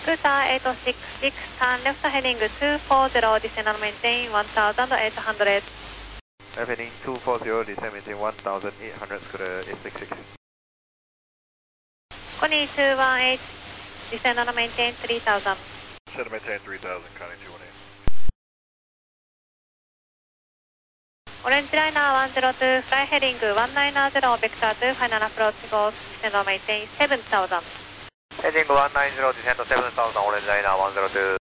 Scoota 866, turn left heading 240, descend and maintain 1800. Left heading 240, descend maintain 1800, Scoota 866. Connie 218, descend and maintain 3000. Descend and maintain 3000, Connie 218. Orange Liner 102, fly heading 190, vector 2, final approach goes, descend and maintain 7000. Heading 190, descend 7000, Orange Liner 102.